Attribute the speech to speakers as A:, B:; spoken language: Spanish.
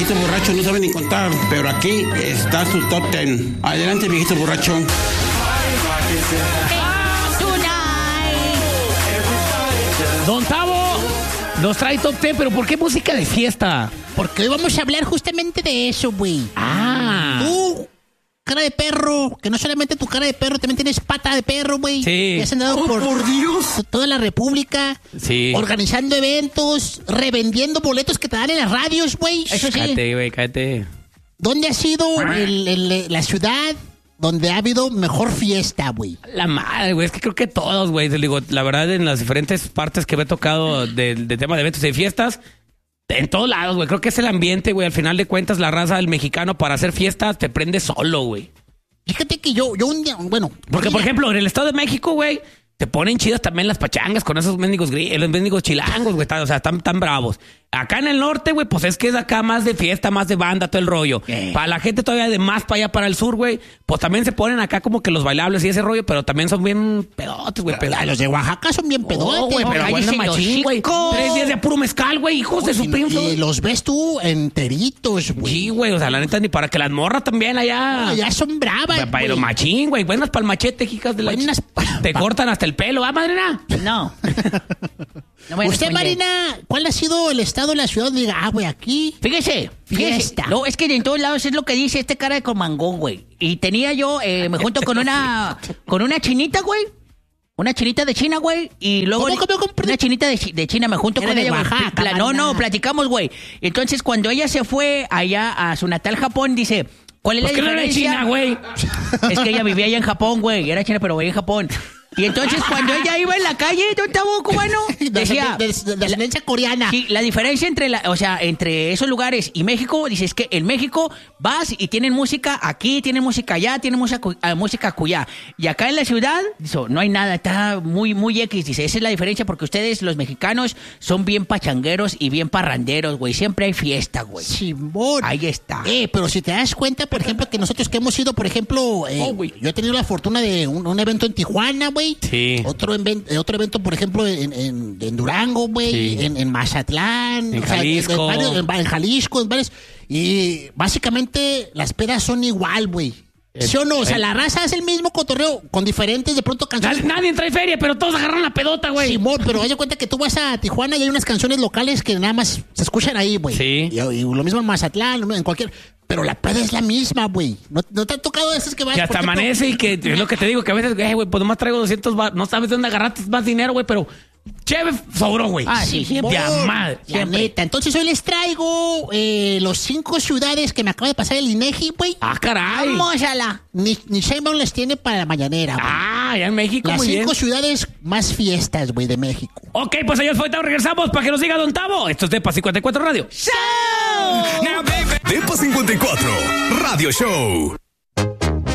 A: viejitos borrachos no saben ni contar, pero aquí está su top 10. Adelante, viejito borracho.
B: Don Tavo nos trae top 10, pero ¿por qué música de fiesta?
C: Porque hoy vamos a hablar justamente de eso, güey. Tú, cara de perro, que no solamente tu cara de perro, también tienes pata de perro, güey.
B: Sí.
C: Que has andado por
A: Dios.
C: toda la república.
B: Sí.
C: Organizando eventos, revendiendo boletos que te dan en las radios, güey. Eso sí.
B: Cállate, güey, cállate.
C: ¿Dónde ha sido la ciudad donde ha habido mejor fiesta, güey?
B: La madre, güey, es que creo que todos, güey. Te digo, la verdad, en las diferentes partes que me he tocado de tema de eventos y de fiestas, en todos lados, güey. Creo que es el ambiente, güey. Al final de cuentas, la raza del mexicano para hacer fiestas te prende solo, güey.
C: Fíjate que yo un día, bueno...
B: Porque, por ejemplo, en el Estado de México, güey, te ponen chidas también las pachangas con esos mendigos los mendigos chilangos, güey. O sea, están tan bravos. Acá en el norte, güey, pues es que es acá más de fiesta, más de banda, todo el rollo. Para la gente todavía de más para allá, para el sur, güey, pues también se ponen acá como que los bailables y ese rollo, pero también son bien pedotes, güey.
C: Los de Oaxaca son bien pedotes,
B: güey, pero bueno, machín, güey. 3 días de puro mezcal, güey, hijos de su pinche.
C: Y los ves tú enteritos, güey.
B: Sí, güey, o sea, la neta, ni para que las morras también allá.
C: Ya son bravas,
B: güey. Pero machín, güey. Buenas pa'l machete, hijas de la... Te cortan hasta el pelo, ¿ah, madrina?
D: No.
C: Usted, Marina, ¿cuál ha sido el estado de la ciudad donde diga, güey, aquí?
D: Fíjese.
C: Fiesta.
D: No, es que en todos lados es lo que dice este cara de comangón, güey. Y tenía yo, me junto con una chinita, güey. Una chinita de China, güey. Y luego una chinita de China, me junto con ella.
C: Oaxaca,
D: platicamos, güey. Entonces, cuando ella se fue allá a su natal Japón, dice, ¿cuál es la diferencia?
B: China, güey.
D: Es que ella vivía allá en Japón, güey. Era china, pero vivía en Japón. Y entonces cuando ella iba en la calle, don Tavo cubano, decía...
C: De ascendencia coreana.
D: Sí, la diferencia entre esos lugares y México, dice, es que en México vas y tienen música aquí, tienen música allá, tienen música acullá. Y acá en la ciudad, dice, no hay nada, está muy, muy X. Dice, esa es la diferencia porque ustedes, los mexicanos, son bien pachangueros y bien parranderos, güey. Siempre hay fiesta, güey.
C: Simón.
D: Ahí está.
C: Pero si te das cuenta, por ejemplo, que nosotros que hemos ido, por ejemplo, yo he tenido la fortuna de un evento en Tijuana, güey.
B: Sí.
C: Otro evento, por ejemplo, en Durango, güey. Sí. En Mazatlán.
B: En Jalisco.
C: En Jalisco, en varios. Y básicamente las pedas son igual, güey. ¿Sí o no? O sea, la raza es el mismo cotorreo con diferentes, de pronto, canciones.
B: Nadie trae feria, pero todos agarran la pedota, güey.
C: Simón, pero haz de cuenta que tú vas a Tijuana y hay unas canciones locales que nada más se escuchan ahí, güey.
B: Sí.
C: Y lo mismo en Mazatlán, en cualquier... Pero la peda es la misma, güey. ¿No te han tocado esas que vas...
B: Que hasta amanece y que es lo que te digo, que a veces, güey, pues nomás traigo 200 no sabes de dónde agarraste más dinero, güey, pero... Chévere, sobró, güey.
D: Sí, siempre.
B: Madre.
C: La neta. Entonces hoy les traigo los 5 ciudades que me acaba de pasar el INEGI, güey.
B: Caray.
C: Vamos a la... Ni Sheinbaum les tiene para la mañanera, güey.
B: Ya en México,
C: las
B: muy bien.
C: 5 ciudades más fiestas, güey, de México.
B: Ok, pues allá fue, regresamos para que nos diga Don Tavo. Esto es Depa 54 Radio.
E: Depa 54 Radio Show.